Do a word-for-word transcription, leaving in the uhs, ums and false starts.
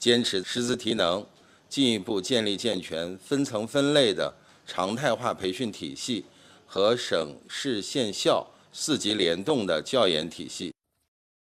坚持师资提能，进一步建立健全分层分类的常态化培训体系和省市县校四级联动的教研体系。